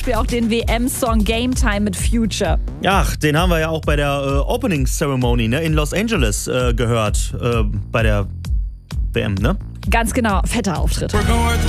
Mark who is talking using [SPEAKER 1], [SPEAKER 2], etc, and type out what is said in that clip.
[SPEAKER 1] Beispiel auch den WM-Song Game Time mit Future.
[SPEAKER 2] Ach, den haben wir ja auch bei der Opening Ceremony, ne, in Los Angeles gehört, bei der WM, ne?
[SPEAKER 1] Ganz genau, fetter Auftritt.